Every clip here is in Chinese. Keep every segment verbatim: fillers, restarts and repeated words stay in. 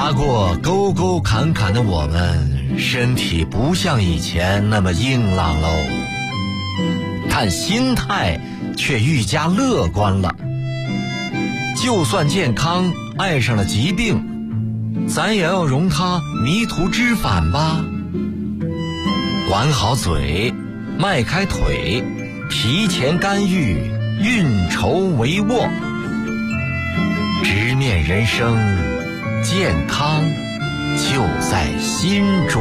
爬过沟沟坎坎的我们，身体不像以前那么硬朗喽，但心态却愈加乐观了。就算健康爱上了疾病，咱也要容它迷途知返吧。管好嘴，迈开腿，提前干预，运筹帷幄，直面人生，健康就在心中。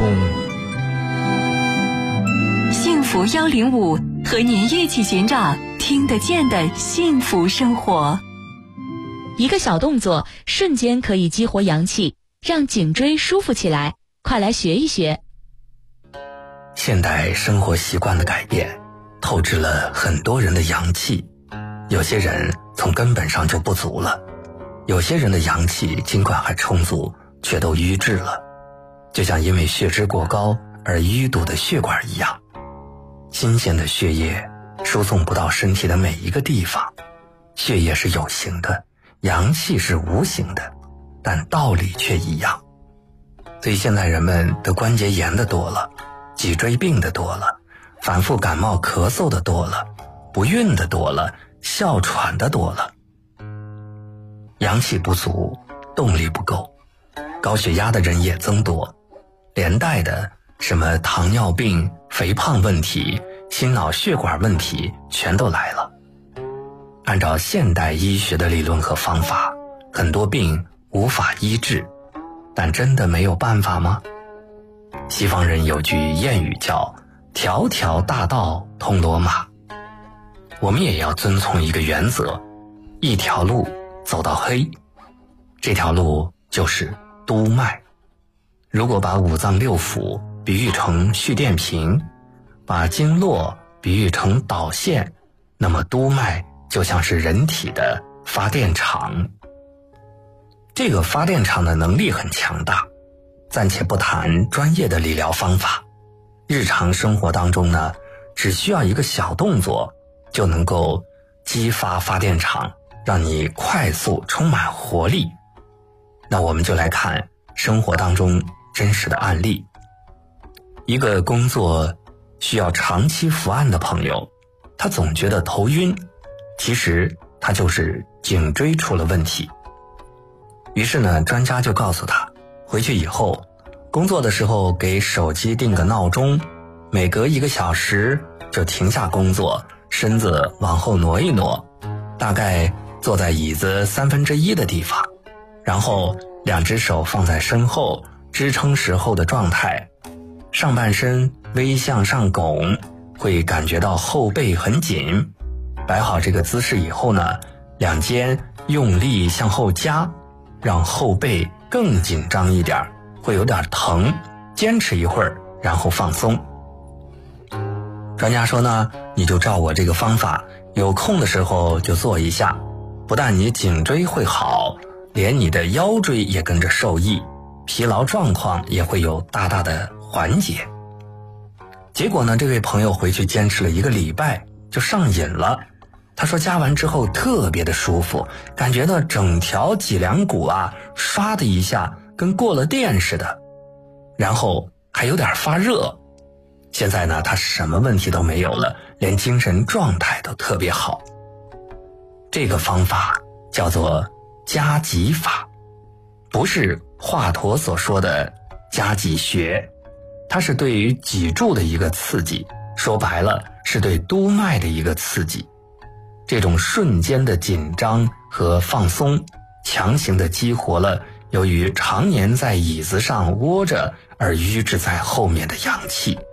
幸福幺零五和您一起寻找听得见的幸福生活。 一个小动作瞬间可以激活阳气，让颈椎舒服起来，快来学一学。 现代生活习惯的改变透支了很多人的阳气，有些人从根本上就不足了，有些人的阳气尽管还充足，却都瘀滞了，就像因为血脂过高而淤堵的血管一样。新鲜的血液输送不到身体的每一个地方，血液是有形的，阳气是无形的，但道理却一样。所以现在人们得关节炎的多了，脊椎病的多了，反复感冒咳嗽的多了，不孕的多了，哮喘的多了。阳气不足，动力不够，高血压的人也增多，连带的什么糖尿病、肥胖问题、心脑血管问题全都来了。按照现代医学的理论和方法，很多病无法医治，但真的没有办法吗？西方人有句谚语叫条条大道通罗马，我们也要遵从一个原则，一条路走到黑。这条路就是督脉。如果把五脏六腑比喻成蓄电瓶，把经络比喻成导线，那么督脉就像是人体的发电厂。这个发电厂的能力很强大，暂且不谈专业的理疗方法，日常生活当中呢，只需要一个小动作就能够激发发电厂，让你快速充满活力。那我们就来看生活当中真实的案例。一个工作需要长期伏案的朋友，他总觉得头晕，其实他就是颈椎出了问题。于是呢，专家就告诉他，回去以后工作的时候给手机定个闹钟，每隔一个小时就停下工作，身子往后挪一挪，大概坐在椅子三分之一的地方，然后两只手放在身后，支撑时候的状态，上半身微向上拱，会感觉到后背很紧。摆好这个姿势以后呢，两肩用力向后夹，让后背更紧张一点，会有点疼，坚持一会儿，然后放松。专家说呢，你就照我这个方法，有空的时候就做一下，不但你颈椎会好，连你的腰椎也跟着受益，疲劳状况也会有大大的缓解。结果呢，这位朋友回去坚持了一个礼拜就上瘾了。他说加完之后特别的舒服，感觉到整条脊梁骨啊唰的一下跟过了电似的，然后还有点发热。现在呢，他什么问题都没有了，连精神状态都特别好。这个方法叫做夹脊法，不是华佗所说的夹脊穴，它是对于脊柱的一个刺激，说白了是对督脉的一个刺激。这种瞬间的紧张和放松，强行的激活了由于常年在椅子上窝着而淤滞在后面的阳气。